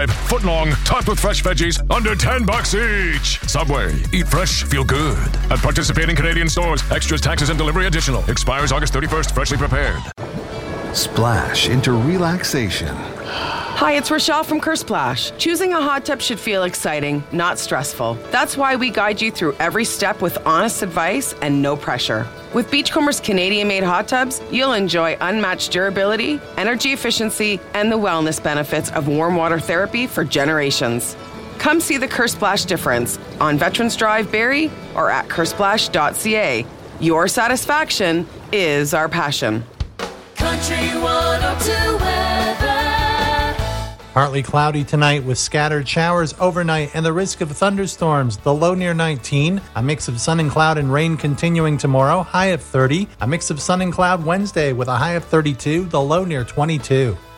Foot-long, topped with fresh veggies, under $10 each. Subway. Eat fresh, feel good. At participating Canadian stores. Extras, taxes, and delivery additional. Expires August 31st. Freshly prepared. Splash into relaxation. Hi, it's Rochelle from Kersplash. Choosing a hot tub should feel exciting, not stressful. That's why we guide you through every step with honest advice and no pressure. With Beachcomber's Canadian-made hot tubs, you'll enjoy unmatched durability, energy efficiency, and the wellness benefits of warm water therapy for generations. Come see the Kersplash difference on Veterans Drive, Barrie, or at kersplash.ca. Your satisfaction is our passion. Country 102 weather. Partly cloudy tonight with scattered showers overnight and the risk of thunderstorms. The low near 19. A mix of sun and cloud and rain continuing tomorrow. High of 30. A mix of sun and cloud Wednesday with a high of 32. The low near 22.